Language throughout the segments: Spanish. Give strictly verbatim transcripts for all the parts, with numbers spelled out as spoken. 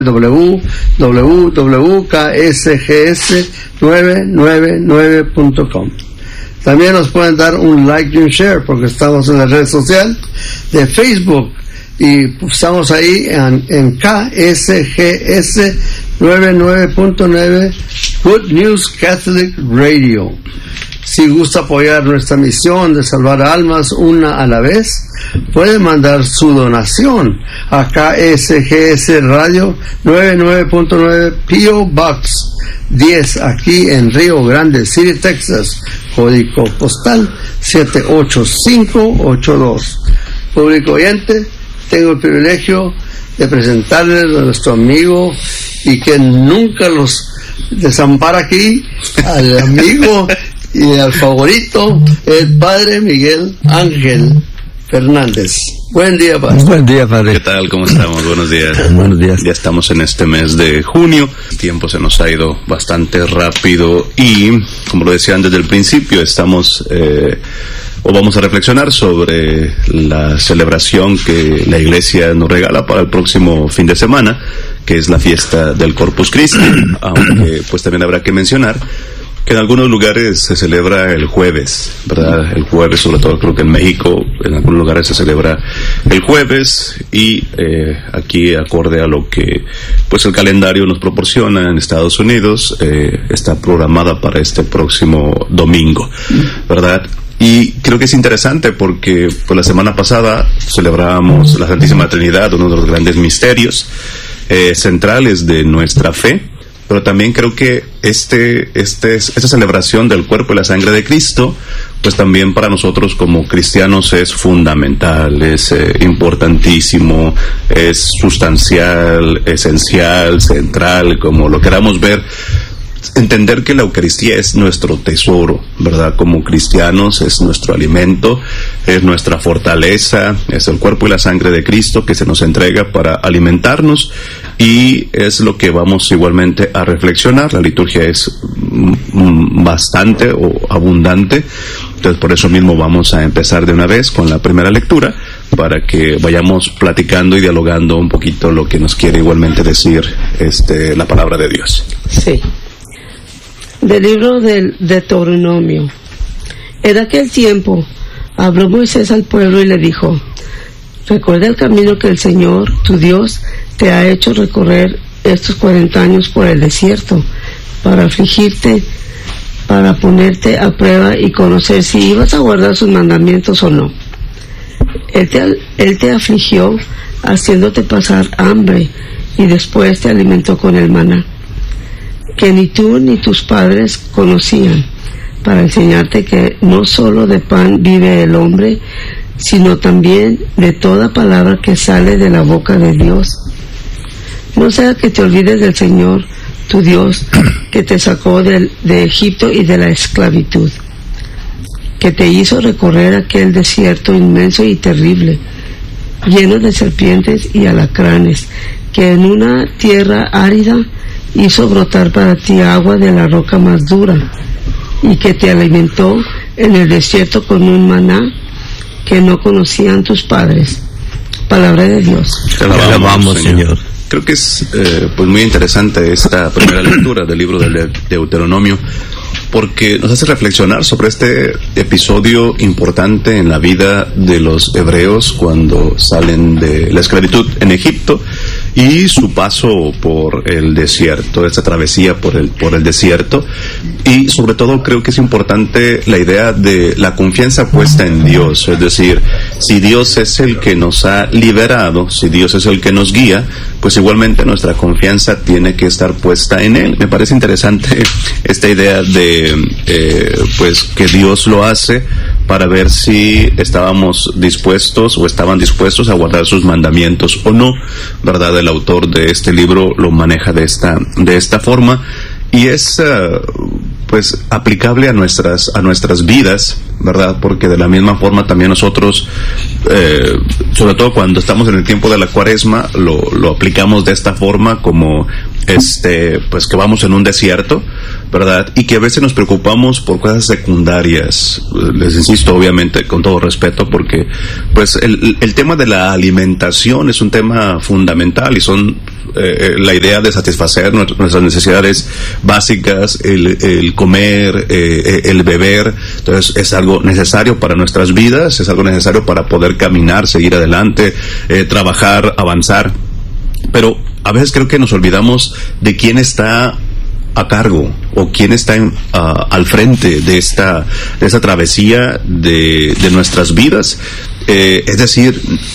w w w punto k s g s nueve nueve nueve punto com. También nos pueden dar un like y un share porque estamos en la red social de Facebook y estamos ahí en, en K S G S noventa y nueve punto nueve Good News Catholic Radio. Si gusta apoyar nuestra misión de salvar almas una a la vez, puede mandar su donación a K S G S Radio noventa y nueve punto nueve P O Box diez, aquí en Río Grande City, Texas, código postal siete ocho cinco ocho dos. Público oyente, tengo el privilegio de presentarles a nuestro amigo y que nunca los desampara aquí, al amigo y al favorito, el Padre Miguel Ángel Fernández. Buen día, Padre. Buen día, Padre. ¿Qué tal? ¿Cómo estamos? Buenos días. Buenos días. Ya estamos en este mes de junio. El tiempo se nos ha ido bastante rápido y, como lo decía desde el principio, estamos eh, o vamos a reflexionar sobre la celebración que la Iglesia nos regala para el próximo fin de semana, que es la fiesta del Corpus Christi, aunque pues también habrá que mencionar que en algunos lugares se celebra el jueves, ¿verdad? El jueves, sobre todo creo que en México, en algunos lugares se celebra el jueves y eh, aquí, acorde a lo que pues el calendario nos proporciona en Estados Unidos, eh, está programada para este próximo domingo, ¿verdad? Y creo que es interesante porque pues la semana pasada celebrábamos la Santísima Trinidad, uno de los grandes misterios eh, centrales de nuestra fe. Pero también creo que este, este, esta celebración del cuerpo y la sangre de Cristo, pues también para nosotros como cristianos es fundamental, es eh, importantísimo, es sustancial, esencial, central, como lo queramos ver. Entender que la Eucaristía es nuestro tesoro, ¿verdad? Como cristianos es nuestro alimento, es nuestra fortaleza, es el cuerpo y la sangre de Cristo que se nos entrega para alimentarnos y es lo que vamos igualmente a reflexionar. La liturgia es bastante o abundante, entonces por eso mismo vamos a empezar de una vez con la primera lectura para que vayamos platicando y dialogando un poquito lo que nos quiere igualmente decir este, la palabra de Dios. Sí. Del libro del Deuteronomio. En aquel tiempo habló Moisés al pueblo y le dijo: recuerda el camino que el Señor, tu Dios, te ha hecho recorrer estos cuarenta años por el desierto, para afligirte, para ponerte a prueba y conocer si ibas a guardar sus mandamientos o no. Él te, él te afligió, haciéndote pasar hambre, y después te alimentó con el maná, que ni tú ni tus padres conocían, para enseñarte que no solo de pan vive el hombre, sino también de toda palabra que sale de la boca de Dios. No sea que te olvides del Señor, tu Dios, que te sacó de, de Egipto y de la esclavitud, que te hizo recorrer aquel desierto inmenso y terrible, lleno de serpientes y alacranes, que en una tierra árida hizo brotar para ti agua de la roca más dura, y que te alimentó en el desierto con un maná que no conocían tus padres. Palabra de Dios. Te alabamos, Señor. Señor. Creo que es eh, pues muy interesante esta primera lectura del libro del Deuteronomio, porque nos hace reflexionar sobre este episodio importante en la vida de los hebreos cuando salen de la esclavitud en Egipto y su paso por el desierto, esta travesía por el, por el desierto. Y sobre todo creo que es importante la idea de la confianza puesta en Dios, es decir, si Dios es el que nos ha liberado, si Dios es el que nos guía, pues igualmente nuestra confianza tiene que estar puesta en Él. Me parece interesante esta idea de eh, pues que Dios lo hace para ver si estábamos dispuestos o estaban dispuestos a guardar sus mandamientos o no, ¿verdad? El autor de este libro lo maneja de esta, de esta forma y es uh, pues aplicable a nuestras, a nuestras vidas, ¿verdad? Porque de la misma forma también nosotros, eh, sobre todo cuando estamos en el tiempo de la Cuaresma, lo, lo aplicamos de esta forma como este, pues que vamos en un desierto, ¿verdad? Y que a veces nos preocupamos por cosas secundarias. Les insisto, obviamente, con todo respeto, porque pues el, el tema de la alimentación es un tema fundamental y son eh, la idea de satisfacer nuestras necesidades básicas, el, el comer, eh, el beber. Entonces es algo necesario para nuestras vidas, es algo necesario para poder caminar, seguir adelante, eh, trabajar, avanzar. Pero a veces creo que nos olvidamos de quién está a cargo o quién está en, uh, al frente de esta de esta travesía de, de nuestras vidas. Eh, es decir,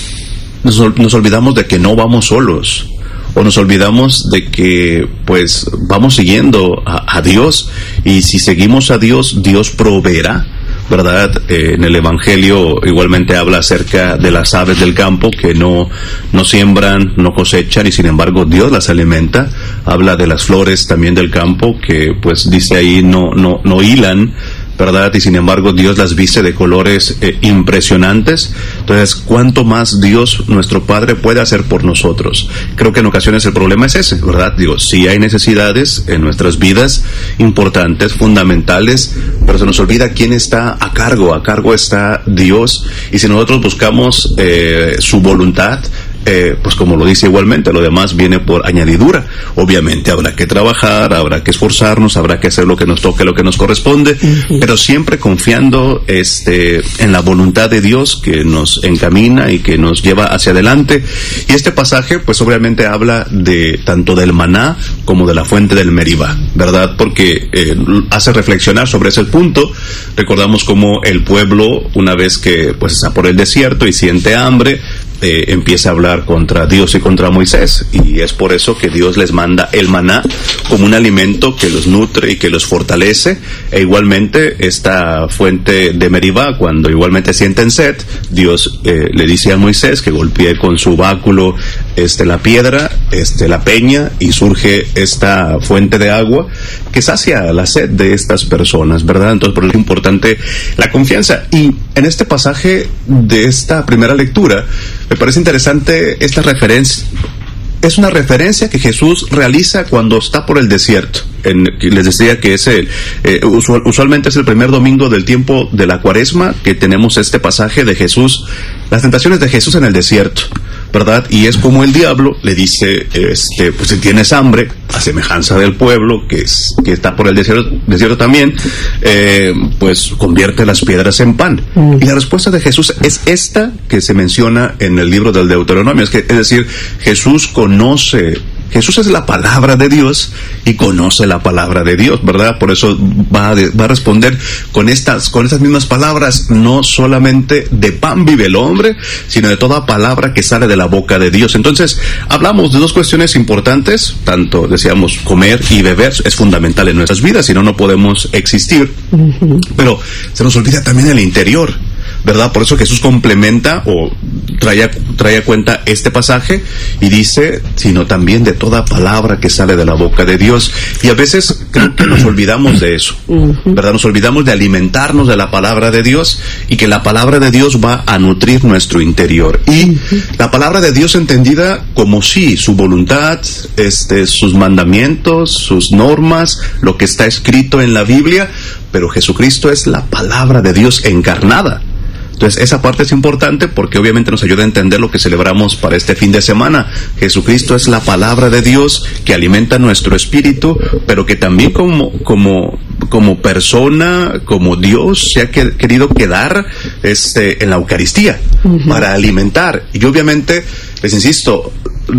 nos, nos olvidamos de que no vamos solos, o nos olvidamos de que pues vamos siguiendo a, a Dios, y si seguimos a Dios, Dios proveerá, ¿verdad? Eh, en el Evangelio igualmente habla acerca de las aves del campo que no, no siembran, no cosechan, y sin embargo Dios las alimenta. Habla de las flores también del campo que pues dice ahí no, no, no hilan, ¿verdad? Y sin embargo Dios las viste de colores eh, impresionantes. Entonces, ¿cuánto más Dios, nuestro Padre, puede hacer por nosotros? Creo que en ocasiones el problema es ese, ¿verdad? Digo, sí hay necesidades en nuestras vidas importantes, fundamentales, pero se nos olvida quién está a cargo. A cargo está Dios, y si nosotros buscamos eh, su voluntad, Eh, pues como lo dice igualmente, lo demás viene por añadidura. Obviamente habrá que trabajar, habrá que esforzarnos, habrá que hacer lo que nos toque, lo que nos corresponde, uh-huh. pero siempre confiando este en la voluntad de Dios que nos encamina y que nos lleva hacia adelante. Y este pasaje pues obviamente habla de tanto del maná como de la fuente del Meribá, ¿verdad? Porque eh, hace reflexionar sobre ese punto. Recordamos cómo el pueblo, una vez que pues está por el desierto y siente hambre, Eh, empieza a hablar contra Dios y contra Moisés, y es por eso que Dios les manda el maná como un alimento que los nutre y que los fortalece. E igualmente esta fuente de Meribá, cuando igualmente sienten sed, Dios eh, le dice a Moisés que golpee con su báculo este, la piedra, este, la peña, y surge esta fuente de agua que sacia la sed de estas personas, ¿verdad? Entonces, por eso es importante la confianza. Y en este pasaje de esta primera lectura me parece interesante esta referencia. Es una referencia que Jesús realiza cuando está por el desierto. En, les decía que es el, eh, usual, usualmente es el primer domingo del tiempo de la Cuaresma que tenemos este pasaje de Jesús, las tentaciones de Jesús en el desierto, ¿verdad? Y es como el diablo le dice, este, pues si tienes hambre, a semejanza del pueblo que es que está por el desierto, desierto también, eh, pues convierte las piedras en pan. Mm. Y la respuesta de Jesús es esta que se menciona en el libro del Deuteronomio, es que, es decir, Jesús conoce. Jesús es la palabra de Dios y conoce la palabra de Dios, ¿verdad? Por eso va a, de, va a responder con estas, con estas mismas palabras: no solamente de pan vive el hombre, sino de toda palabra que sale de la boca de Dios. Entonces, hablamos de dos cuestiones importantes, tanto, decíamos, comer y beber es fundamental en nuestras vidas, si no, no podemos existir. Uh-huh. Pero se nos olvida también el interior, ¿verdad? Por eso Jesús complementa o trae a, trae a cuenta este pasaje y dice, sino también de toda palabra que sale de la boca de Dios. Y a veces creo que nos olvidamos de eso, ¿verdad? Nos olvidamos de alimentarnos de la palabra de Dios, y que la palabra de Dios va a nutrir nuestro interior. Y la palabra de Dios entendida como sí, su voluntad, este, sus mandamientos, sus normas, lo que está escrito en la Biblia, pero Jesucristo es la palabra de Dios encarnada. Entonces, esa parte es importante porque obviamente nos ayuda a entender lo que celebramos para este fin de semana. Jesucristo es la palabra de Dios que alimenta nuestro espíritu, pero que también como, como, como persona, como Dios, se ha que, querido quedar este, en la Eucaristía, uh-huh. para alimentar. Y obviamente, les insisto,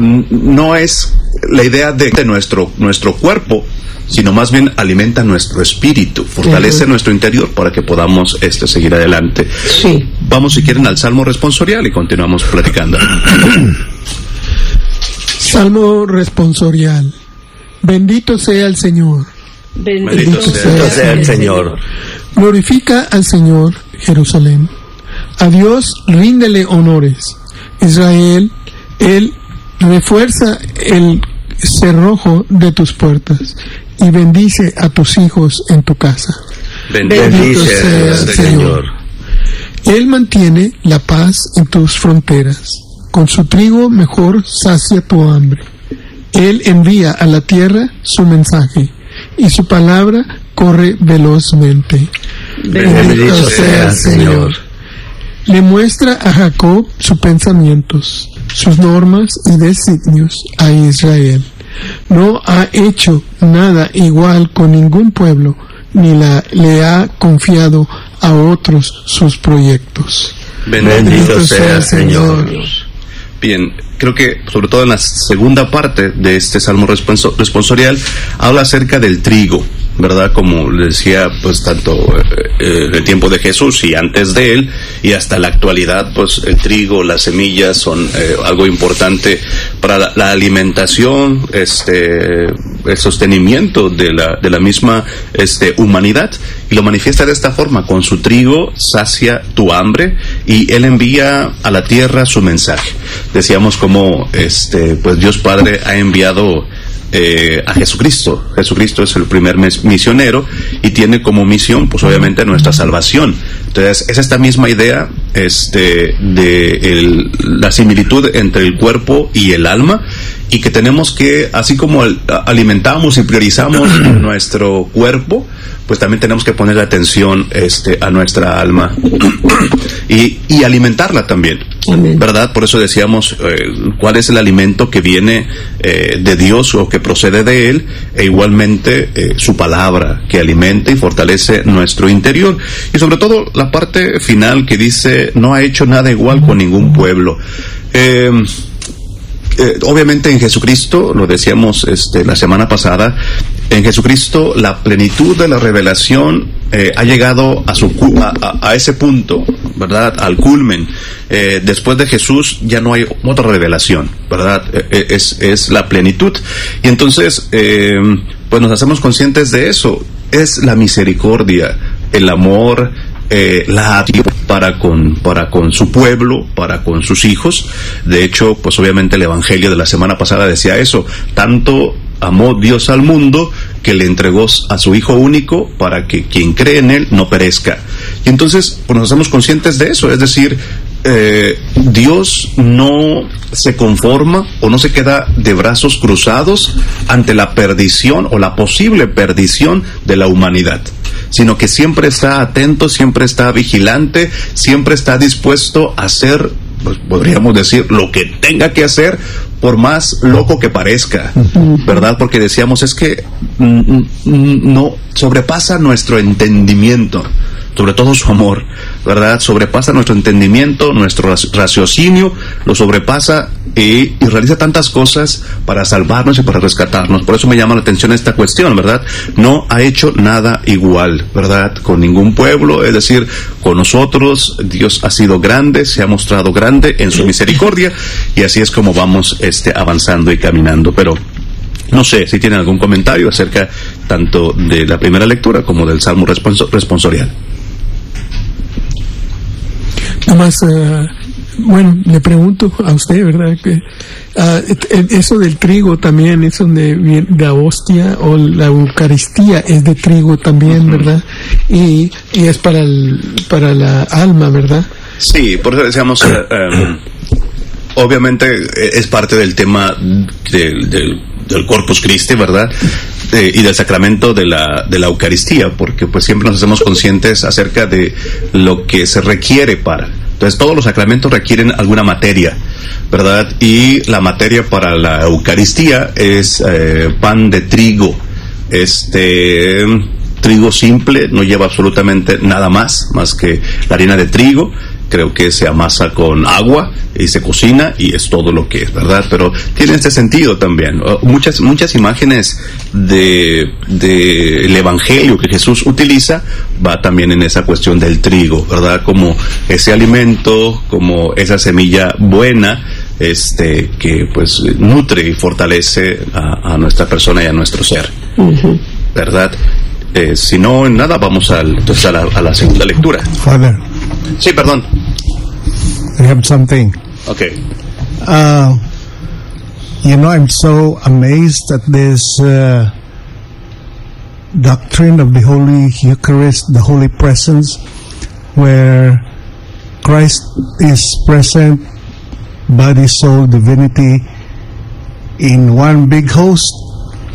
no es la idea de que nuestro, nuestro cuerpo, sino más bien alimenta nuestro espíritu, fortalece uh-huh. nuestro interior para que podamos este, seguir adelante. Sí. Vamos, si quieren, al Salmo responsorial y continuamos platicando. Salmo responsorial. Bendito sea el Señor. Bendito, Bendito sea, sea, sea el Señor. Glorifica al Señor, Jerusalén. A Dios ríndele honores. Israel, Él refuerza el cerrojo de tus puertas y bendice a tus hijos en tu casa. Bendice, Bendito sea el Señor. Señor. Él mantiene la paz en tus fronteras. Con su trigo mejor sacia tu hambre. Él envía a la tierra su mensaje y su palabra corre velozmente. Bendito sea el Señor. Le muestra a Jacob sus pensamientos, sus normas y designios a Israel. No ha hecho nada igual con ningún pueblo, ni la, le ha confiado a otros sus proyectos. Bendito, Bendito sea el Señor. Bien, creo que sobre todo en la segunda parte de este salmo responso- responsorial habla acerca del trigo, ¿verdad? Como le decía, pues tanto eh, en el tiempo de Jesús y antes de él, y hasta la actualidad, pues el trigo, las semillas son eh, algo importante para la, la alimentación, este, el sostenimiento de la, de la misma este, humanidad, y lo manifiesta de esta forma: con su trigo sacia tu hambre, y él envía a la tierra su mensaje. Decíamos como este, pues Dios Padre ha enviado Eh, a Jesucristo. Jesucristo es el primer mes- misionero y tiene como misión, pues obviamente, nuestra salvación. Entonces es esta misma idea este, de el, la similitud entre el cuerpo y el alma, y que tenemos que, así como al- alimentamos y priorizamos nuestro cuerpo, pues también tenemos que poner atención este, a nuestra alma y, y alimentarla también. Amén. ¿Verdad? Por eso decíamos eh, cuál es el alimento que viene eh, de Dios o que procede de Él, e igualmente eh, su palabra, que alimenta y fortalece nuestro interior. Y sobre todo la parte final que dice: no ha hecho nada igual con ningún pueblo. Eh, eh, obviamente en Jesucristo, lo decíamos este, la semana pasada, en Jesucristo la plenitud de la revelación eh, ha llegado a, su, cu- a, a, a ese punto, ¿verdad? Al culmen. Eh, después de Jesús ya no hay otra revelación, ¿verdad? Eh, es, es la plenitud. Y entonces, eh, pues nos hacemos conscientes de eso. Es la misericordia, el amor, eh, la para con para con su pueblo, para con sus hijos. De hecho, pues obviamente el evangelio de la semana pasada decía eso: tanto amó Dios al mundo que le entregó a su Hijo único para que quien cree en él no perezca. Y entonces, pues nos hacemos conscientes de eso, es decir, eh, Dios no se conforma o no se queda de brazos cruzados ante la perdición o la posible perdición de la humanidad, sino que siempre está atento, siempre está vigilante, siempre está dispuesto a hacer, pues podríamos decir, lo que tenga que hacer, por más loco que parezca, ¿verdad? Porque decíamos, es que mm, mm, no sobrepasa nuestro entendimiento, sobre todo su amor, ¿verdad? Sobrepasa nuestro entendimiento, nuestro raciocinio, lo sobrepasa y, y realiza tantas cosas para salvarnos y para rescatarnos. Por eso me llama la atención esta cuestión, ¿verdad? No ha hecho nada igual, ¿verdad? Con ningún pueblo, es decir, con nosotros Dios ha sido grande, se ha mostrado grande en su misericordia, y así es como vamos este, avanzando y caminando. Pero no sé si tienen algún comentario acerca tanto de la primera lectura como del Salmo responso- responsorial. Nomás, uh, bueno, le pregunto a usted, ¿verdad? Que uh, eso del trigo también es donde viene la hostia, o la Eucaristía es de trigo también, uh-huh. ¿verdad? Y, y es para el, para la alma, ¿verdad? Sí, por eso decíamos, uh, um, obviamente es parte del tema del, del, del Corpus Christi, ¿verdad? Eh, y del sacramento de la de la Eucaristía, porque pues siempre nos hacemos conscientes acerca de lo que se requiere para. Entonces todos los sacramentos requieren alguna materia, ¿verdad? Y la materia para la Eucaristía es eh, pan de trigo, este trigo simple, no lleva absolutamente nada más, más que la harina de trigo. Creo que se amasa con agua y se cocina y es todo lo que es, ¿verdad? Pero tiene este sentido también. Muchas muchas imágenes de, de el evangelio que Jesús utiliza va también en esa cuestión del trigo, ¿verdad? Como ese alimento, como esa semilla buena, este que pues nutre y fortalece a, a nuestra persona y a nuestro ser, uh-huh. ¿verdad? Eh, si no, en nada, vamos al, entonces a la, a la segunda lectura. Father. Sí, perdón. I have something. Okay. Uh, you know, I'm so amazed at this uh, doctrine of the Holy Eucharist, the Holy Presence, where Christ is present, body, soul, divinity, in one big host,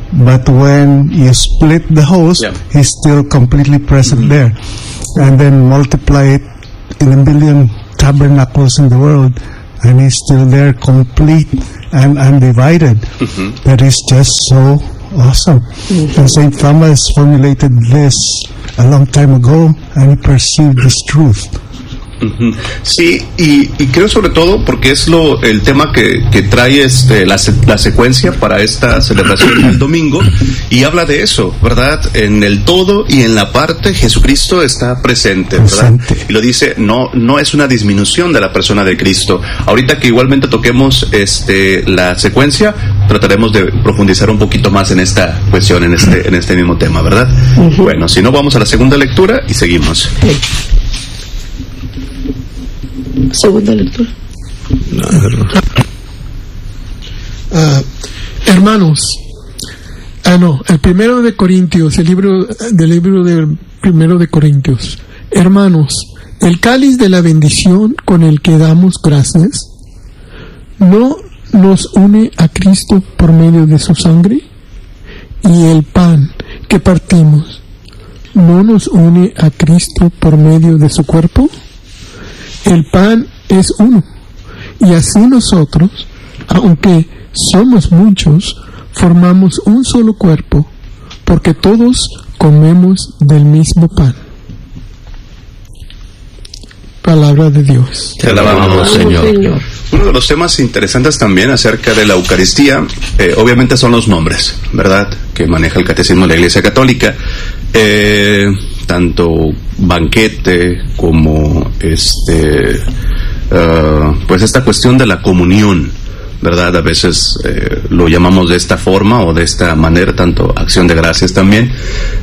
but when you split the host, Yeah. he's still completely present Mm-hmm. there. And then multiply it in a million tabernacles in the world, and he's still there, complete and undivided. Mm-hmm. That is just so awesome. And Saint Thomas formulated this a long time ago, and he perceived this truth. Ujú. Sí, y, y creo sobre todo porque es lo el tema que, que trae este la, se- la secuencia para esta celebración del domingo, y habla de eso, ¿verdad? En el todo y en la parte Jesucristo está presente, ¿verdad? Presente. Y lo dice, no no es una disminución de la persona de Cristo. Ahorita que igualmente toquemos este la secuencia, trataremos de profundizar un poquito más en esta cuestión, en este en este mismo tema, ¿verdad? Bueno, si no, vamos a la segunda lectura y seguimos. Segunda lectura. Ah, hermanos, ah no, el primero de Corintios, el libro del libro del primero de Corintios. Hermanos, el cáliz de la bendición con el que damos gracias, ¿no nos une a Cristo por medio de su sangre? Y el pan que partimos, ¿no nos une a Cristo por medio de su cuerpo? El pan es uno, y así nosotros, aunque somos muchos, formamos un solo cuerpo, porque todos comemos del mismo pan. Palabra de Dios. Te alabamos, Alabamos, Señor. Señor. Uno de los temas interesantes también acerca de la Eucaristía, eh, obviamente son los nombres, ¿verdad?, que maneja el Catecismo de la Iglesia Católica. Eh, tanto banquete como este, uh, pues esta cuestión de la comunión, ¿verdad? A veces eh, lo llamamos de esta forma o de esta manera, tanto acción de gracias también.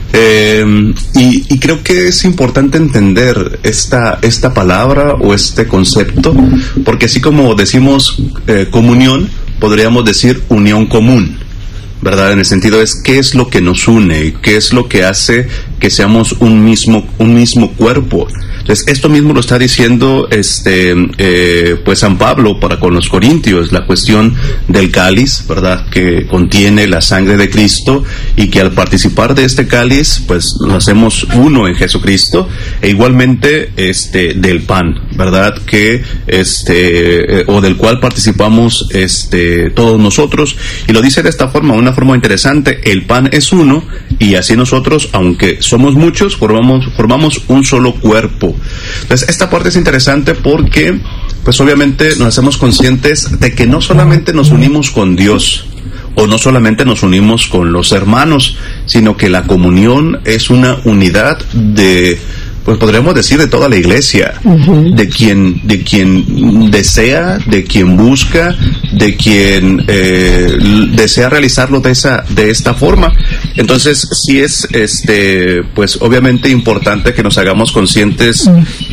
Eh, y, y creo que es importante entender esta, esta palabra o este concepto, porque así como decimos eh, comunión, podríamos decir unión común, ¿verdad? En el sentido es qué es lo que nos une, qué es lo que hace que seamos un mismo, un mismo cuerpo. Entonces, esto mismo lo está diciendo este eh, pues San Pablo para con los Corintios, la cuestión del cáliz, ¿verdad?, que contiene la sangre de Cristo, y que al participar de este cáliz, pues nos hacemos uno en Jesucristo, e igualmente este del pan, ¿verdad?, que este eh, o del cual participamos este todos nosotros, y lo dice de esta forma, una forma interesante: el pan es uno, y así nosotros, aunque somos muchos, formamos formamos un solo cuerpo. Entonces, esta parte es interesante porque, pues obviamente nos hacemos conscientes de que no solamente nos unimos con Dios, o no solamente nos unimos con los hermanos, sino que la comunión es una unidad de, pues podríamos decir, de toda la iglesia, uh-huh. de quien de quien desea, de quien busca, de quien eh, desea realizarlo de esa de esta forma. Entonces, sí es este pues obviamente importante que nos hagamos conscientes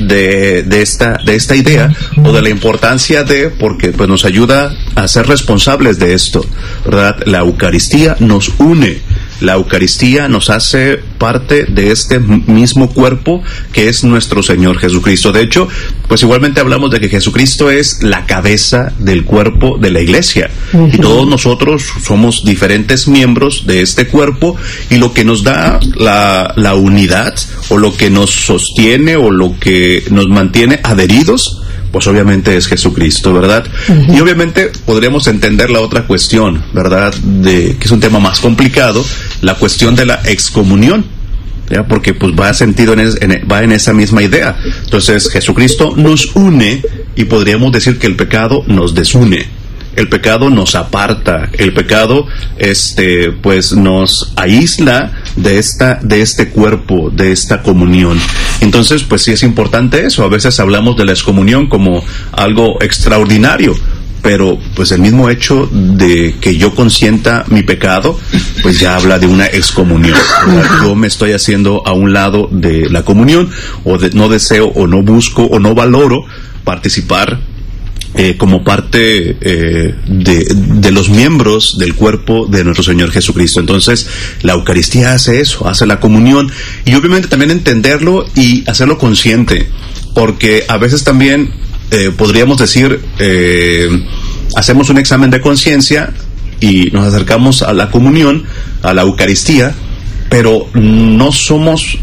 de de esta de esta idea, o de la importancia de, porque pues nos ayuda a ser responsables de esto, ¿verdad? La Eucaristía nos une. La Eucaristía nos hace parte de este mismo cuerpo que es nuestro Señor Jesucristo. De hecho, pues igualmente hablamos de que Jesucristo es la cabeza del cuerpo de la iglesia. Uh-huh. Y todos nosotros somos diferentes miembros de este cuerpo, y lo que nos da la, la unidad, o lo que nos sostiene, o lo que nos mantiene adheridos, pues obviamente es Jesucristo, ¿verdad? Uh-huh. Y obviamente podríamos entender la otra cuestión, ¿verdad?, de que es un tema más complicado, la cuestión de la excomunión, ¿ya? Porque pues va sentido en, es, en va en esa misma idea. Entonces, Jesucristo nos une, y podríamos decir que el pecado nos desune. El pecado nos aparta, el pecado este pues nos aísla de esta de este cuerpo, de esta comunión. Entonces, pues sí es importante eso. A veces hablamos de la excomunión como algo extraordinario, pero pues el mismo hecho de que yo consienta mi pecado, pues ya habla de una excomunión, ¿verdad? Yo me estoy haciendo a un lado de la comunión, o de, no deseo o no busco o no valoro participar Eh, como parte eh, de, de los miembros del cuerpo de nuestro Señor Jesucristo. Entonces, la Eucaristía hace eso, hace la comunión, y obviamente también entenderlo y hacerlo consciente, porque a veces también eh, podríamos decir, eh, hacemos un examen de conciencia y nos acercamos a la comunión, a la Eucaristía, pero no somos,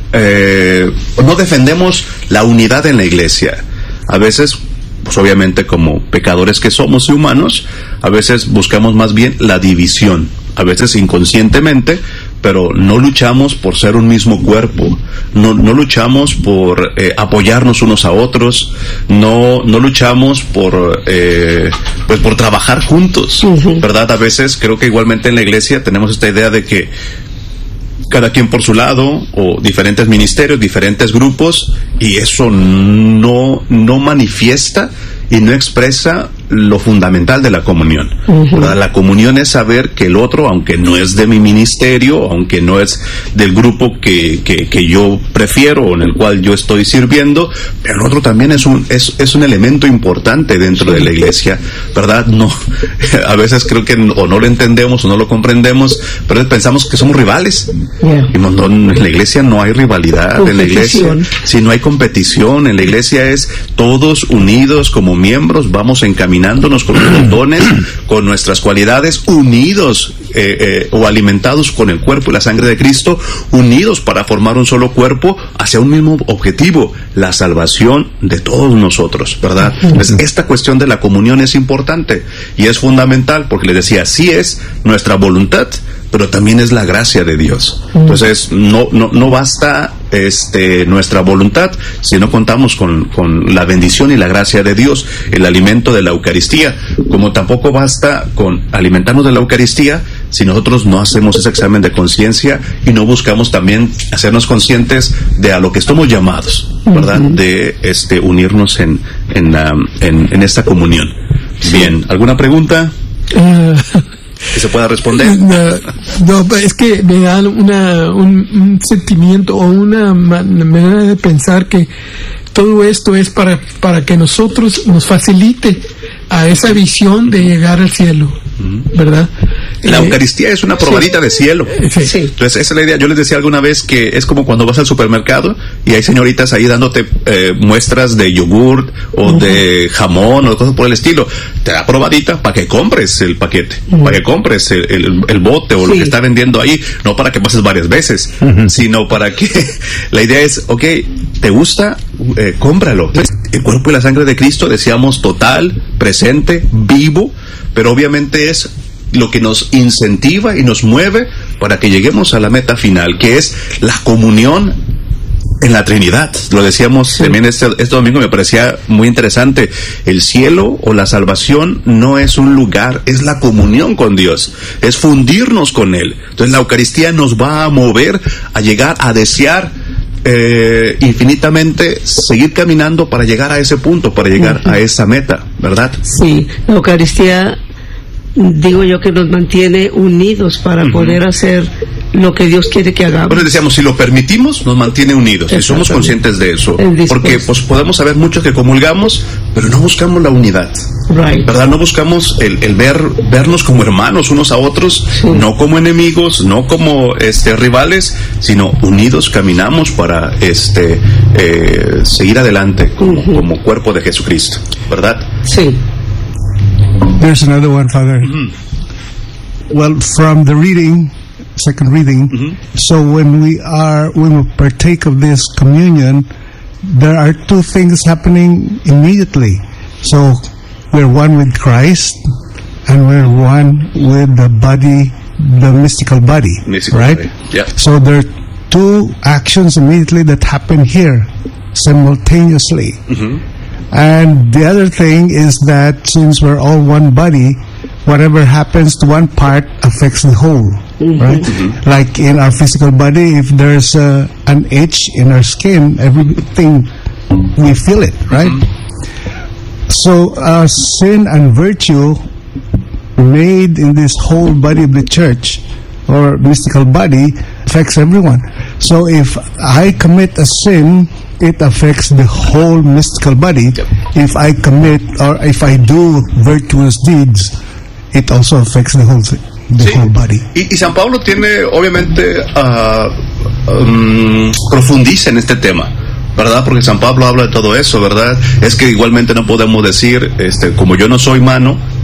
eh, no defendemos la unidad en la iglesia. A veces, pues obviamente como pecadores que somos y humanos, a veces buscamos más bien la división, a veces inconscientemente, pero no luchamos por ser un mismo cuerpo, no, no luchamos por eh, apoyarnos unos a otros, no, no luchamos por, eh, pues por trabajar juntos, uh-huh. ¿verdad? A veces creo que igualmente en la iglesia tenemos esta idea de que cada quien por su lado, o diferentes ministerios, diferentes grupos, y eso no, no manifiesta y no expresa lo fundamental de la comunión. Uh-huh. La comunión es saber que el otro, aunque no es de mi ministerio, aunque no es del grupo que, que, que yo prefiero o en el cual yo estoy sirviendo, pero el otro también es un, es, es un elemento importante dentro de la iglesia, ¿verdad? No, a veces creo que o no lo entendemos o no lo comprendemos, pero pensamos que somos rivales. Yeah. Y no, no, en la iglesia no hay rivalidad, en la iglesia, si no hay competición, en la iglesia es todos unidos como miembros, vamos encaminando con nuestros dones, con nuestras cualidades, unidos eh, eh, o alimentados con el cuerpo y la sangre de Cristo, unidos para formar un solo cuerpo hacia un mismo objetivo, la salvación de todos nosotros, ¿verdad? Entonces, esta cuestión de la comunión es importante y es fundamental porque les decía, sí es nuestra voluntad, pero también es la gracia de Dios. Entonces, no, no, no basta este, nuestra voluntad si no contamos con, con la bendición y la gracia de Dios, el alimento de la Eucaristía, como tampoco basta con alimentarnos de la Eucaristía si nosotros no hacemos ese examen de conciencia y no buscamos también hacernos conscientes de a lo que estamos llamados, ¿verdad? Uh-huh. De este, unirnos en, en, um, en, en esta comunión. Sí. Bien, ¿alguna pregunta? Uh... que se pueda responder. No, no, es que me da una, un, un sentimiento o una manera de pensar que todo esto es para, para que nosotros nos facilite a esa visión de llegar al cielo, ¿verdad? La eh, Eucaristía es una probadita sí. de cielo. Sí. Sí. Entonces, esa es la idea. Yo les decía alguna vez que es como cuando vas al supermercado y hay señoritas ahí dándote eh, muestras de yogurt o uh-huh. de jamón o cosas por el estilo. Te da probadita para que compres el paquete, uh-huh. para que compres el, el, el bote o sí. lo que está vendiendo ahí, no para que pases varias veces, uh-huh. sino para que la idea es, ok, ¿te gusta? Eh, cómpralo. El cuerpo y la sangre de Cristo, decíamos, total, presente, vivo, pero obviamente es lo que nos incentiva y nos mueve para que lleguemos a la meta final, que es la comunión en la Trinidad. Lo decíamos sí. también este, este domingo, me parecía muy interesante. El cielo o la salvación no es un lugar, es la comunión con Dios, es fundirnos con Él. Entonces la Eucaristía nos va a mover a llegar a desear Eh, infinitamente seguir caminando para llegar a ese punto, para llegar uh-huh. a esa meta, ¿verdad? Sí, la Eucaristía, digo yo que nos mantiene unidos para uh-huh. poder hacer lo que Dios quiere que hagamos. Bueno, decíamos, si lo permitimos, nos mantiene unidos, y somos conscientes de eso, porque pues podemos saber muchos que comulgamos, pero no buscamos la unidad, right. ¿verdad? No buscamos el, el ver vernos como hermanos unos a otros, sí. no como enemigos, no como este rivales, sino unidos caminamos para este eh, seguir adelante como, uh-huh. como cuerpo de Jesucristo, ¿verdad? Sí. There's another one, Father. Mm-hmm. Well, from the reading, second reading, mm-hmm. so when we are, when we partake of this communion, there are two things happening immediately. So we're one with Christ, and we're one with the body, the mystical body, mystical right? Body. Yeah. So there are two actions immediately that happen here simultaneously. Mm-hmm. And the other thing is that since we're all one body, whatever happens to one part affects the whole, mm-hmm. right? Mm-hmm. Like in our physical body, if there's uh, an itch in our skin, everything, we feel it, right? Mm-hmm. So uh, sin and virtue made in this whole body of the church, or mystical body, affects everyone. So if I commit a sin, it affects the whole mystical body. Yep. If I commit, or if I do virtuous deeds, it also affects the whole the sí. whole body. Y, y San Pablo tiene, obviamente, uh, um, profundiza en este tema, ¿verdad? Porque San Pablo habla de todo eso, ¿verdad? Es que igualmente no podemos decir, este, como yo no soy mano,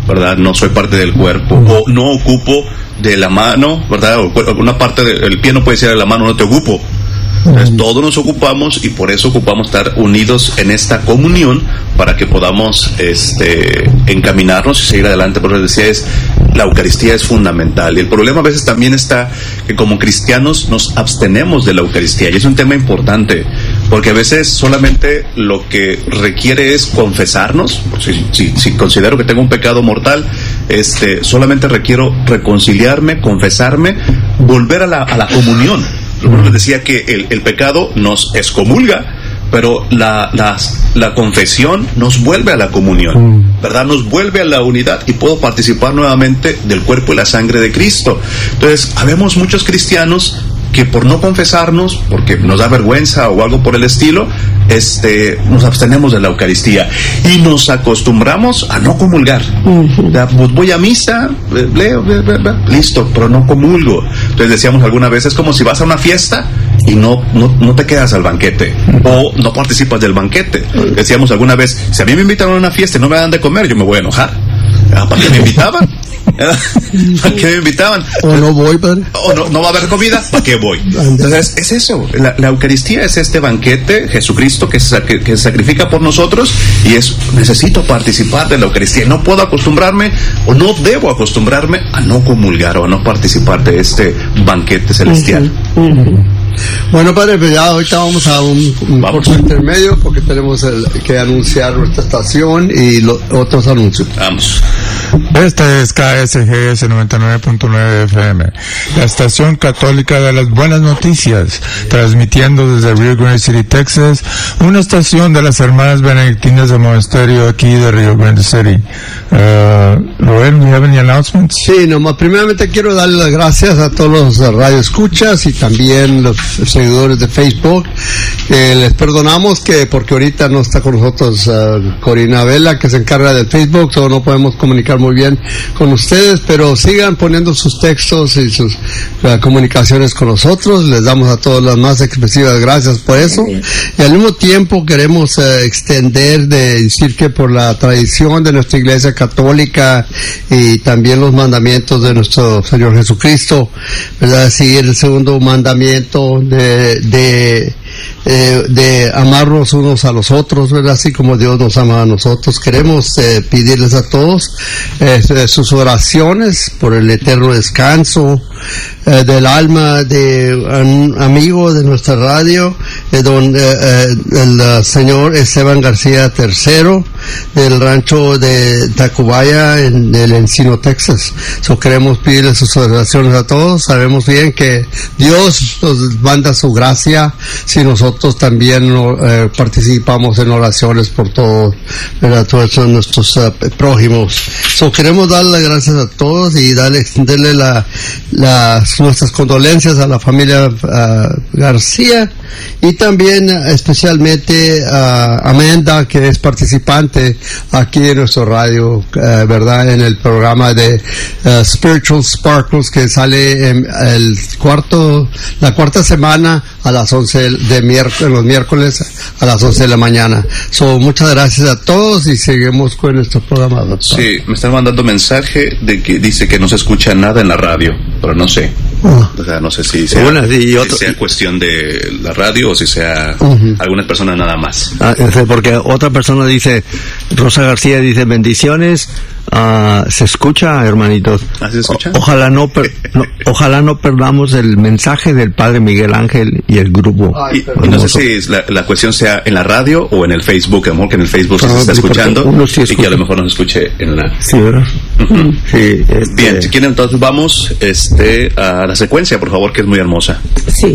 ¿verdad? No soy parte del cuerpo, o no ocupo de la mano, ¿verdad? O una parte del pie no puede ser de la mano, no te ocupo. Entonces todos nos ocupamos y por eso ocupamos estar unidos en esta comunión para que podamos este, encaminarnos y seguir adelante. Por eso decía, es, la Eucaristía es fundamental, y el problema a veces también está que como cristianos nos abstenemos de la Eucaristía, y es un tema importante porque a veces solamente lo que requiere es confesarnos. Si, si, si considero que tengo un pecado mortal, este, solamente requiero reconciliarme, confesarme, volver a la, a la comunión. Les decía que el, el pecado nos excomulga, pero la, la, la confesión nos vuelve a la comunión, ¿verdad? Nos vuelve a la unidad y puedo participar nuevamente del cuerpo y la sangre de Cristo. Entonces, habemos muchos cristianos que por no confesarnos, porque nos da vergüenza o algo por el estilo, este, nos abstenemos de la Eucaristía y nos acostumbramos a no comulgar. Uh-huh. Pues voy a misa, leo, leo, leo, listo, pero no comulgo. Entonces decíamos alguna vez, es como si vas a una fiesta y no, no, no te quedas al banquete, o no participas del banquete. Decíamos alguna vez, si a mí me invitan a una fiesta y no me dan de comer, yo me voy a enojar. ¿Para qué me invitaban? ¿Para qué me invitaban? O no voy, padre. O no, no va a haber comida, ¿para qué voy? Entonces, es eso. La, la Eucaristía es este banquete, Jesucristo que se, que, que se sacrifica por nosotros, y es, necesito participar de la Eucaristía. No puedo acostumbrarme, o no debo acostumbrarme a no comulgar o a no participar de este banquete celestial. Uh-huh. Uh-huh. Bueno, padre, pues ya ahorita vamos a un, un corto intermedio porque tenemos el, que anunciar nuestra estación y lo, otros anuncios. Vamos. Esta es K S G S noventa y nueve punto nueve F M, la estación católica de las buenas noticias, transmitiendo desde Rio Grande City, Texas, una estación de las hermanas benedictinas del monasterio aquí de Rio Grande City. Uh, Roel, ¿you have any announcements? Sí, nomás primeramente quiero darle las gracias a todos los radioescuchas y también los seguidores de Facebook. Eh, les perdonamos que porque ahorita no está con nosotros uh, Corina Vela, que se encarga del Facebook, so no podemos comunicar muy bien con ustedes, pero sigan poniendo sus textos y sus uh, comunicaciones con nosotros. Les damos a todos las más expresivas gracias por eso, y al mismo tiempo queremos uh, extender de decir que por la tradición de nuestra Iglesia Católica y también los mandamientos de nuestro Señor Jesucristo, ¿verdad? Seguir el segundo mandamiento de de Eh, de amarnos unos a los otros, ¿verdad? Así como Dios nos ama a nosotros. Queremos eh, pedirles a todos eh, sus oraciones por el eterno descanso eh, del alma de un amigo de nuestra radio, eh, don, eh, eh, el uh, señor Esteban García tercero, del rancho de Tacubaya en el Encino, Texas. So, queremos pedirles sus oraciones a todos. Sabemos bien que Dios nos manda su gracia si nosotros también eh, participamos en oraciones por todos, ¿verdad? Todos nuestros uh, prójimos. So, queremos darle las gracias a todos y darle, extenderle la, las, nuestras condolencias a la familia uh, García, y también uh, especialmente a uh, Amanda, que es participante aquí en nuestro radio, uh, ¿verdad? En el programa de uh, Spiritual Sparkles, que sale en el cuarto, la cuarta semana a las once de miércoles, los miércoles a las once de la mañana. So, muchas gracias a todos y seguimos con nuestro programa, doctor. Sí, me están mandando mensaje de que dice que no se escucha nada en la radio, pero no sé. Oh. O sea, no sé si sea, bueno, y otro, si sea cuestión de la radio o si sea uh-huh. algunas personas nada más. Ah, porque otra persona dice, Rosa García dice, bendiciones. Uh, se escucha, hermanitos. ¿Ah, se escucha? O, ojalá no, per, no ojalá no perdamos el mensaje del Padre Miguel Ángel y el grupo. Ay, y, y no sé si la, la cuestión sea en la radio o en el Facebook. A lo mejor que en el Facebook no, se está escuchando sí y que a lo mejor no se escuche en la... Sí, ¿verdad? Uh-huh. Sí, este... Bien, si quieren entonces vamos este, a la secuencia, por favor, que es muy hermosa. Sí.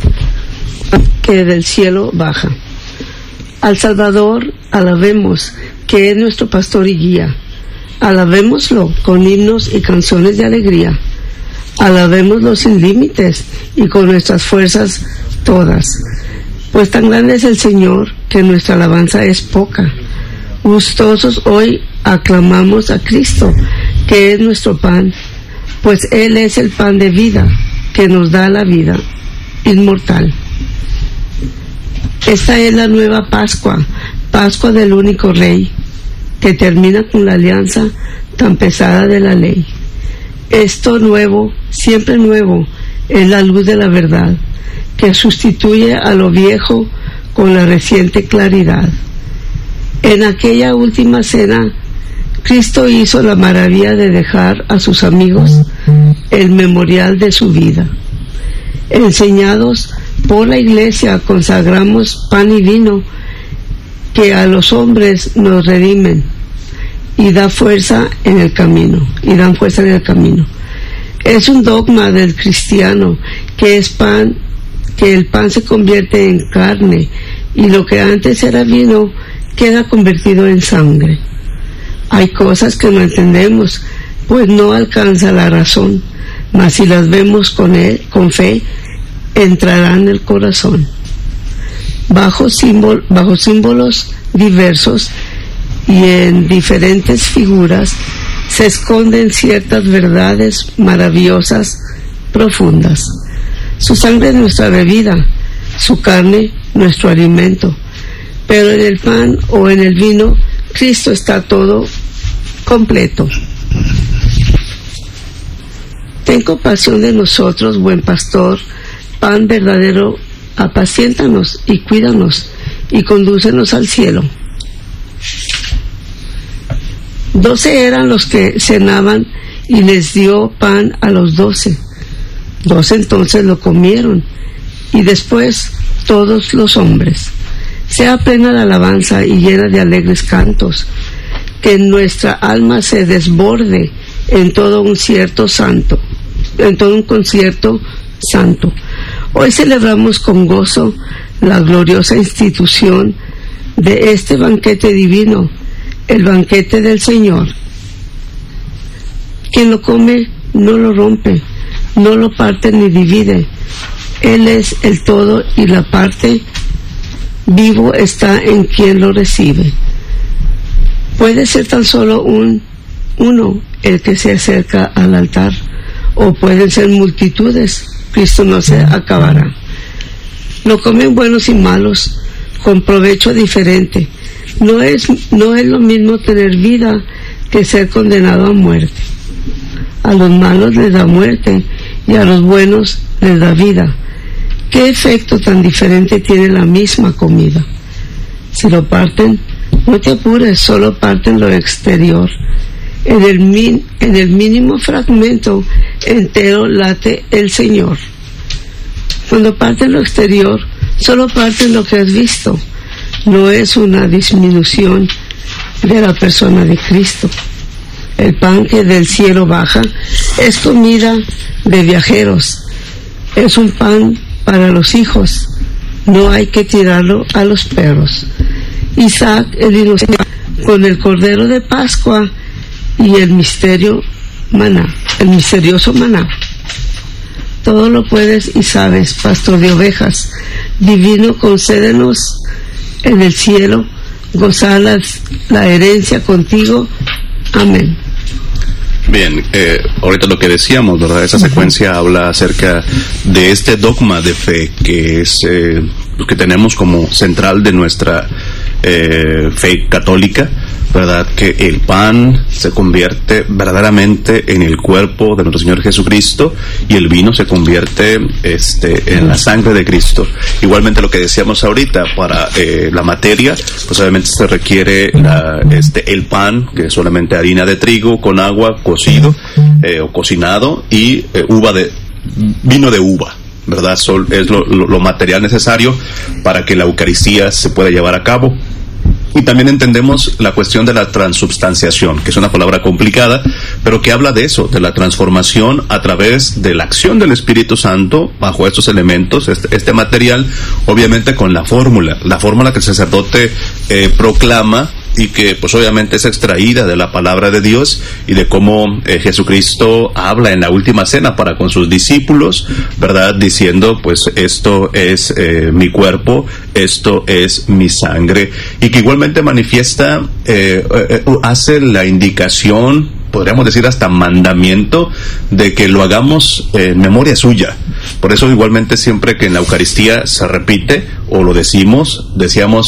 Que del cielo baja. Al Salvador alabemos, que es nuestro pastor y guía. Alabémoslo con himnos y canciones de alegría. Alabémoslo sin límites y con nuestras fuerzas todas. Pues tan grande es el Señor que nuestra alabanza es poca. Gustosos hoy aclamamos a Cristo, que es nuestro pan, pues Él es el pan de vida, que nos da la vida inmortal. Esta es la nueva Pascua, Pascua del único Rey. que termina con la alianza tan pesada de la ley. Esto nuevo, siempre nuevo, es la luz de la verdad, que sustituye a lo viejo con la reciente claridad. En aquella última cena, Cristo hizo la maravilla de dejar a sus amigos el memorial de su vida. Enseñados por la Iglesia, consagramos pan y vino que a los hombres nos redimen y da fuerza en el camino, y dan fuerza en el camino. Es un dogma del cristiano que es pan, que el pan se convierte en carne y lo que antes era vino queda convertido en sangre. Hay cosas que no entendemos, pues no alcanza la razón, mas si las vemos con él, con fe, entrarán en el corazón. Bajo, símbol, bajo símbolos diversos y en diferentes figuras se esconden ciertas verdades maravillosas, profundas. Su sangre es nuestra bebida, su carne nuestro alimento, pero en el pan o en el vino Cristo está todo completo. Ten compasión de nosotros, buen pastor, pan verdadero, apaciéntanos y cuídanos y condúcenos al cielo. Doce eran los que cenaban y les dio pan a los doce. Doce entonces lo comieron y después todos los hombres. Sea plena de alabanza y llena de alegres cantos, que nuestra alma se desborde en todo un cierto santo, en todo un concierto santo. Hoy celebramos con gozo la gloriosa institución de este banquete divino, el banquete del Señor. Quien lo come no lo rompe, no lo parte ni divide. Él es el todo y la parte. Vivo está en quien lo recibe. Puede ser tan solo un uno el que se acerca al altar, o pueden ser multitudes. Cristo no se acabará. Lo comen buenos y malos, con provecho diferente. No es, no es lo mismo tener vida que ser condenado a muerte. A los malos les da muerte y a los buenos les da vida. ¿Qué efecto tan diferente tiene la misma comida? Si lo parten, no te apures, solo parten lo exterior. En el, min, en el mínimo fragmento entero late el Señor. Cuando parten lo exterior, solo parten lo que has visto. No es una disminución de la persona de Cristo. El pan que del cielo baja es comida de viajeros. Es un pan para los hijos. No hay que tirarlo a los perros. Isaac, el inocente, con el cordero de Pascua y el misterio maná, el misterioso maná. Todo lo puedes y sabes, pastor de ovejas. Divino, concédenos en el cielo gozar la, la herencia contigo. Amén. Bien, eh, ahorita lo que decíamos, ¿verdad? Esa secuencia habla acerca de este dogma de fe que es eh, lo que tenemos como central de nuestra eh, fe católica, ¿verdad? Que el pan se convierte verdaderamente en el cuerpo de nuestro Señor Jesucristo y el vino se convierte este, en la sangre de Cristo. Igualmente lo que decíamos ahorita, para eh, la materia, pues obviamente se requiere la, este, el pan, que es solamente harina de trigo con agua, cocido eh, o cocinado, y eh, uva de vino de uva, ¿verdad? Sol, es lo, lo, lo material necesario para que la Eucaristía se pueda llevar a cabo. Y también entendemos la cuestión de la transubstanciación, que es una palabra complicada, pero que habla de eso, de la transformación a través de la acción del Espíritu Santo bajo estos elementos, este, este material, obviamente con la fórmula, la fórmula que el sacerdote eh, proclama y que pues obviamente es extraída de la palabra de Dios y de cómo eh, Jesucristo habla en la última cena para con sus discípulos, ¿verdad? Diciendo pues esto es eh, mi cuerpo, esto es mi sangre, y que igualmente manifiesta, eh, eh, hace la indicación, podríamos decir hasta mandamiento, de que lo hagamos en memoria suya. Por eso igualmente siempre que en la Eucaristía se repite o lo decimos, decíamos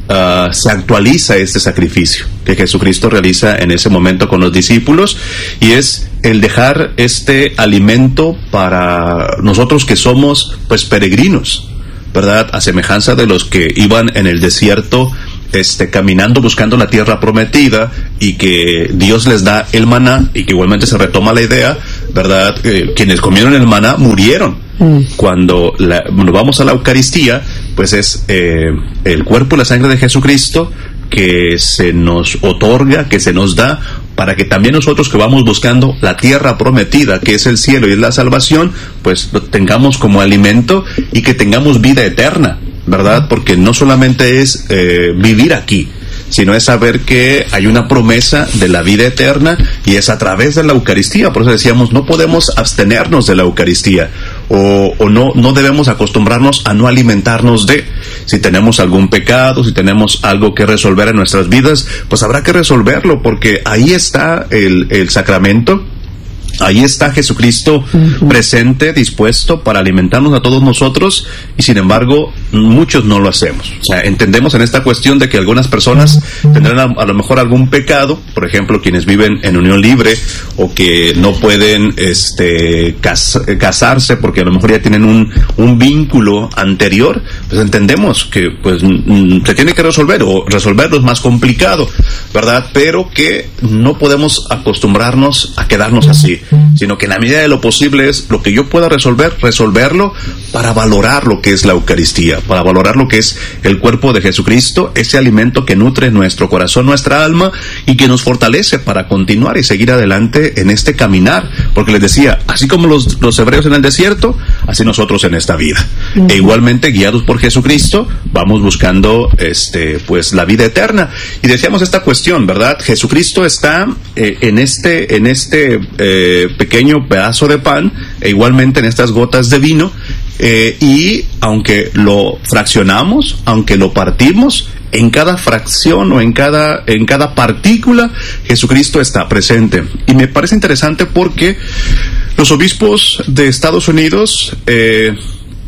uh, se actualiza este sacrificio que Jesucristo realiza en ese momento con los discípulos, y es el dejar este alimento para nosotros que somos pues peregrinos, ¿verdad? A semejanza de los que iban en el desierto Este, caminando buscando la tierra prometida, y que Dios les da el maná, y que igualmente se retoma la idea, ¿verdad? Eh, quienes comieron el maná murieron. Mm. Cuando la, bueno, vamos a la Eucaristía, pues es eh, el cuerpo y la sangre de Jesucristo que se nos otorga, que se nos da, para que también nosotros que vamos buscando la tierra prometida, que es el cielo y es la salvación, pues lo tengamos como alimento y que tengamos vida eterna, ¿verdad? Porque no solamente es eh, vivir aquí, sino es saber que hay una promesa de la vida eterna, y es a través de la Eucaristía. Por eso decíamos, no podemos abstenernos de la Eucaristía, o, o no, no debemos acostumbrarnos a no alimentarnos de. Si tenemos algún pecado, si tenemos algo que resolver en nuestras vidas, pues habrá que resolverlo, porque ahí está el, el sacramento. Ahí está Jesucristo uh-huh. presente, dispuesto para alimentarnos a todos nosotros, y sin embargo muchos no lo hacemos. O sea, entendemos en esta cuestión de que algunas personas tendrán a, a lo mejor algún pecado, por ejemplo, quienes viven en unión libre, o que no pueden este cas- casarse porque a lo mejor ya tienen un, un vínculo anterior. Pues entendemos que pues m- se tiene que resolver, o resolverlo es más complicado, ¿verdad? Pero que no podemos acostumbrarnos a quedarnos así, sino que en la medida de lo posible es lo que yo pueda resolver, resolverlo para valorar lo que es la Eucaristía, para valorar lo que es el cuerpo de Jesucristo, ese alimento que nutre nuestro corazón, nuestra alma, y que nos fortalece para continuar y seguir adelante en este caminar. Porque les decía, así como los, los hebreos en el desierto, así nosotros en esta vida. Uh-huh. E igualmente, guiados por Jesucristo, vamos buscando este pues la vida eterna. Y decíamos esta cuestión, ¿verdad? Jesucristo está eh, en este, en este eh, pequeño pedazo de pan, e igualmente en estas gotas de vino, eh, y aunque lo fraccionamos, aunque lo partimos, en cada fracción o en cada en cada partícula Jesucristo está presente. Y me parece interesante porque los obispos de Estados Unidos eh,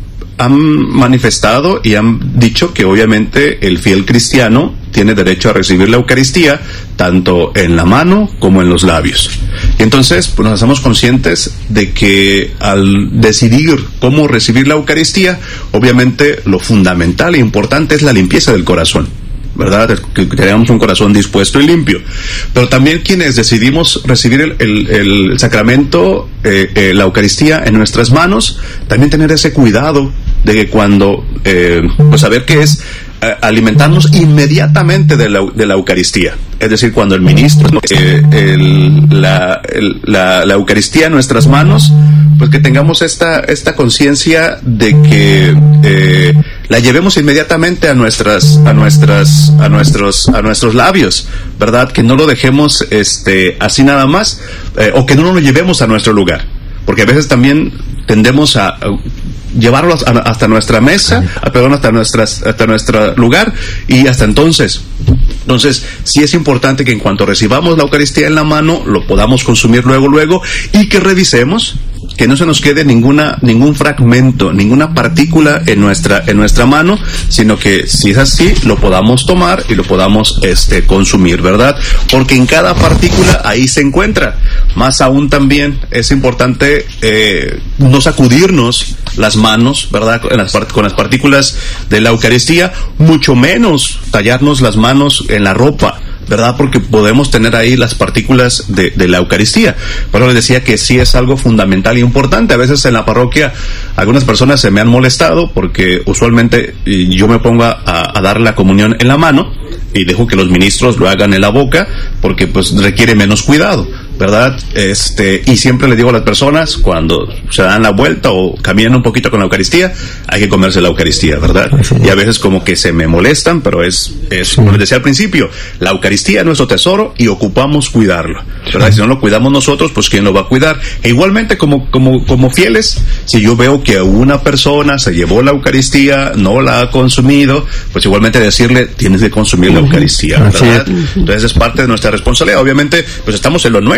han manifestado y han dicho que obviamente el fiel cristiano tiene derecho a recibir la Eucaristía tanto en la mano como en los labios. Y entonces pues nos hacemos conscientes de que al decidir cómo recibir la Eucaristía, obviamente lo fundamental e importante es la limpieza del corazón, ¿verdad? Que tengamos un corazón dispuesto y limpio. Pero también quienes decidimos recibir el, el, el sacramento, eh, eh, la Eucaristía en nuestras manos, también tener ese cuidado de que cuando, eh, pues saber que es eh, alimentarnos inmediatamente de la, de la Eucaristía. Es decir, cuando el ministro, eh, el, la, el, la, la Eucaristía en nuestras manos, pues que tengamos esta, esta conciencia de que eh, la llevemos inmediatamente a nuestras, a nuestras, a nuestros, a nuestros labios, ¿verdad? Que no lo dejemos este así nada más, eh, o que no lo llevemos a nuestro lugar, porque a veces también tendemos a, a llevarlo hasta nuestra mesa, a, perdón, hasta nuestras, hasta nuestro lugar, y hasta entonces. Entonces, sí es importante que en cuanto recibamos la Eucaristía en la mano, lo podamos consumir luego, luego, y que revisemos que no se nos quede ninguna ningún fragmento, ninguna partícula en nuestra en nuestra mano, sino que si es así lo podamos tomar y lo podamos este consumir, ¿verdad? Porque en cada partícula ahí se encuentra. Más aún también es importante eh, no sacudirnos las manos, ¿verdad? Con las, con las partículas de la Eucaristía, mucho menos tallarnos las manos en la ropa, ¿verdad? Porque podemos tener ahí las partículas de, de la Eucaristía. Por eso les decía que sí es algo fundamental y importante. A veces en la parroquia algunas personas se me han molestado porque usualmente yo me pongo a, a dar la comunión en la mano y dejo que los ministros lo hagan en la boca porque pues requiere menos cuidado, ¿verdad? Este, y siempre le digo a las personas, cuando se dan la vuelta o caminan un poquito con la Eucaristía, hay que comerse la Eucaristía, ¿verdad? Y a veces como que se me molestan, pero es, es como les decía al principio, la Eucaristía es nuestro tesoro y ocupamos cuidarlo, ¿verdad? Si no lo cuidamos nosotros, pues ¿quién lo va a cuidar? E igualmente como, como, como fieles, si yo veo que una persona se llevó la Eucaristía, no la ha consumido, pues igualmente decirle, tienes que consumir la Eucaristía, ¿verdad? Entonces es parte de nuestra responsabilidad. Obviamente, pues estamos en lo nuestro,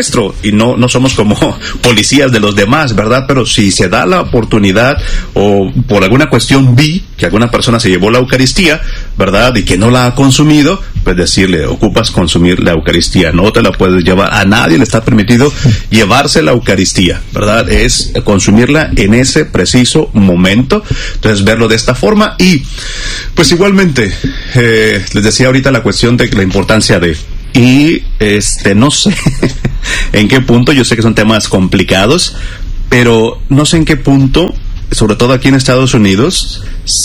nuestro y no, no somos como policías de los demás, ¿verdad? Pero si se da la oportunidad o por alguna cuestión vi que alguna persona se llevó la Eucaristía, ¿verdad? Y que no la ha consumido, pues decirle, ocupas consumir la Eucaristía, no te la puedes llevar, a nadie le está permitido llevarse la Eucaristía, ¿verdad? Es consumirla en ese preciso momento. Entonces verlo de esta forma y pues igualmente eh, les decía ahorita la cuestión de la importancia de y este no sé en qué punto, yo sé que son temas complicados, pero no sé en qué punto, sobre todo aquí en Estados Unidos,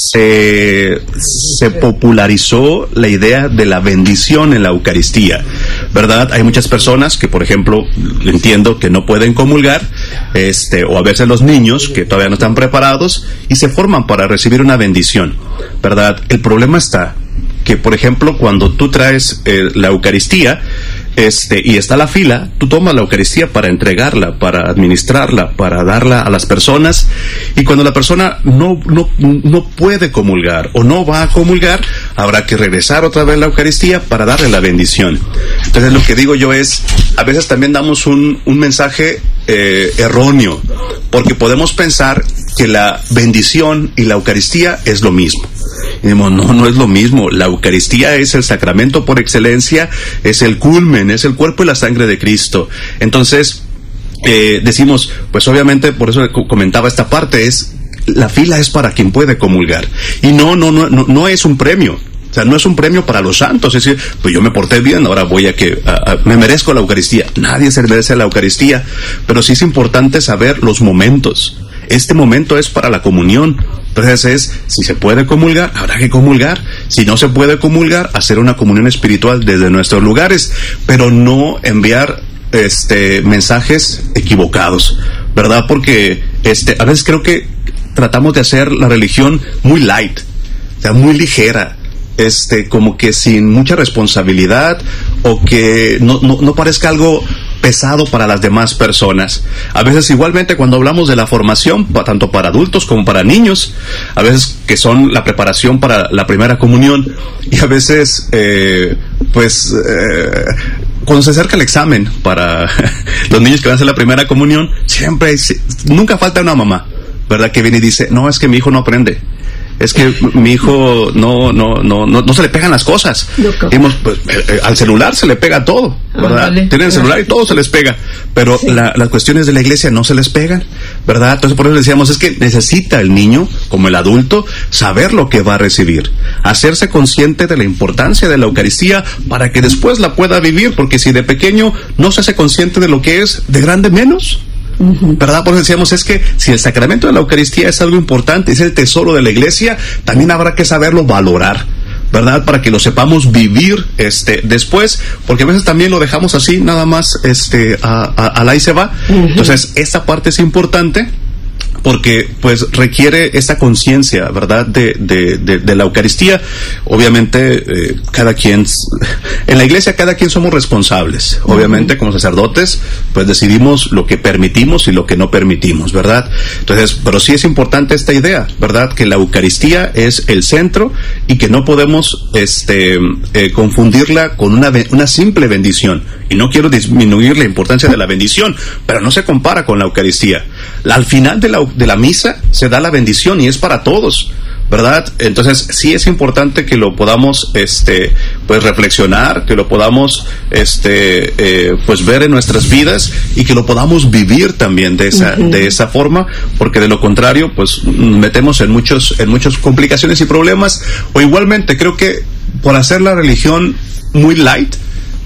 se, se popularizó la idea de la bendición en la Eucaristía, ¿verdad? Hay muchas personas que, por ejemplo, entiendo que no pueden comulgar, este, o a veces los niños que todavía no están preparados y se forman para recibir una bendición, ¿verdad? El problema está que, por ejemplo, cuando tú traes eh, la Eucaristía, Este, y está la fila, tú tomas la Eucaristía para entregarla, para administrarla, para darla a las personas, y cuando la persona no, no, no puede comulgar o no va a comulgar, habrá que regresar otra vez la Eucaristía para darle la bendición. Entonces lo que digo yo es, a veces también damos un, un mensaje eh, erróneo, porque podemos pensar que la bendición y la Eucaristía es lo mismo. Y decimos, no, no es lo mismo. La Eucaristía es el sacramento por excelencia, es el culmen, es el cuerpo y la sangre de Cristo. Entonces, eh, decimos, pues obviamente, por eso comentaba esta parte, es la fila es para quien puede comulgar. Y no, no, no, no, no es un premio. O sea, no es un premio para los santos, es decir, pues yo me porté bien, ahora voy a que, a, a, me merezco la Eucaristía. Nadie se merece la Eucaristía, pero sí es importante saber los momentos. Este momento es para la comunión. Entonces es, si se puede comulgar, habrá que comulgar. Si no se puede comulgar, hacer una comunión espiritual desde nuestros lugares, pero no enviar este mensajes equivocados, ¿verdad? Porque este a veces creo que tratamos de hacer la religión muy light, o sea, muy ligera, este como que sin mucha responsabilidad, o que no, no, no parezca algo pesado para las demás personas. A veces igualmente cuando hablamos de la formación, tanto para adultos como para niños, a veces que son la preparación para la primera comunión, y a veces eh, pues eh, cuando se acerca el examen para los niños que van a hacer la primera comunión, siempre hay, nunca falta una mamá, ¿verdad? Que viene y dice, no, es que mi hijo no aprende. Es que mi hijo no no no no, no se le pegan las cosas. Digamos, pues, eh, al celular se le pega todo, ¿verdad? Ah, vale. Tienen el celular y todo se les pega, pero sí. la, las cuestiones de la iglesia no se les pegan, ¿verdad? Entonces por eso decíamos, es que necesita el niño, como el adulto, saber lo que va a recibir, hacerse consciente de la importancia de la Eucaristía para que después la pueda vivir, porque si de pequeño no se hace consciente de lo que es, de grande menos. ¿Verdad? Por eso decíamos, es que si el sacramento de la Eucaristía es algo importante, es el tesoro de la iglesia, también habrá que saberlo valorar, ¿verdad? Para que lo sepamos vivir este después, porque a veces también lo dejamos así, nada más este a, a, a la y se va. Uh-huh. Entonces, esta parte es importante, porque pues requiere esta conciencia, ¿verdad? De, de, de, de la Eucaristía. Obviamente, eh, cada quien, en la iglesia cada quien somos responsables. Obviamente, como sacerdotes, pues decidimos lo que permitimos y lo que no permitimos, ¿verdad? Entonces, pero sí es importante esta idea, ¿verdad? Que la Eucaristía es el centro y que no podemos este eh, confundirla con una, una simple bendición. Y no quiero disminuir la importancia de la bendición, pero no se compara con la Eucaristía. Al final de la, de la misa se da la bendición y es para todos, ¿verdad? Entonces sí es importante que lo podamos este pues reflexionar, que lo podamos este eh, pues ver en nuestras vidas y que lo podamos vivir también de esa uh-huh. de esa forma, porque de lo contrario pues nos metemos en muchos en muchas complicaciones y problemas. O igualmente creo que por hacer la religión muy light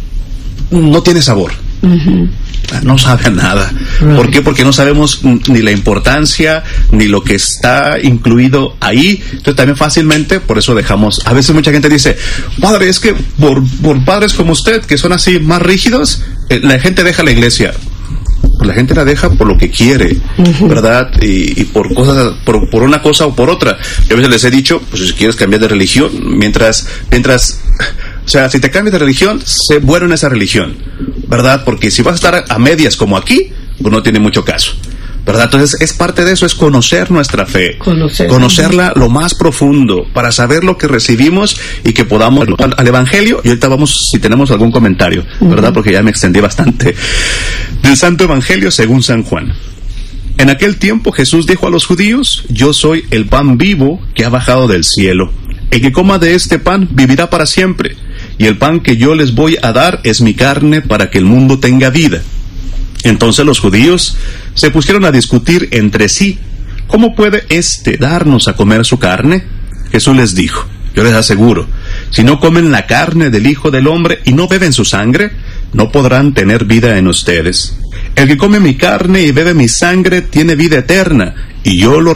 no tiene sabor. Uh-huh. No sabe a nada. Right. ¿Por qué? Porque no sabemos ni la importancia ni lo que está incluido ahí. Entonces también fácilmente, por eso dejamos. A veces mucha gente dice, padre, es que por, por padres como usted, que son así más rígidos, eh, la gente deja la iglesia. La gente la deja por lo que quiere, uh-huh. ¿verdad? Y, y por cosas, por, por una cosa o por otra. Yo a veces les he dicho, pues si quieres cambiar de religión, mientras, mientras, o sea, si te cambias de religión, sé bueno en esa religión, ¿verdad? Porque si vas a estar a medias como aquí, pues no tiene mucho caso, ¿verdad? Entonces es parte de eso, es conocer nuestra fe, Conocer. conocerla lo más profundo, para saber lo que recibimos y que podamos al, al Evangelio. Y ahorita vamos, si tenemos algún comentario, ¿verdad? Uh-huh. Porque ya me extendí bastante. Del Santo Evangelio según San Juan. En aquel tiempo Jesús dijo a los judíos: yo soy el pan vivo que ha bajado del cielo. El que coma de este pan vivirá para siempre. Y el pan que yo les voy a dar es mi carne, para que el mundo tenga vida. Entonces los judíos se pusieron a discutir entre sí: ¿cómo puede éste darnos a comer su carne? Jesús les dijo: yo les aseguro, si no comen la carne del Hijo del Hombre y no beben su sangre, no podrán tener vida en ustedes. El que come mi carne y bebe mi sangre tiene vida eterna, y yo lo